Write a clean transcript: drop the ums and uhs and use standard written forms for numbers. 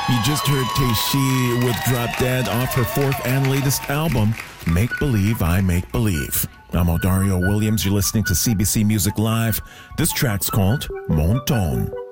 You just heard Teishi with Drop Dead off her fourth and latest album, Make Believe I Make Believe. I'm Odario Williams. You're listening to CBC Music Live. This track's called Monton.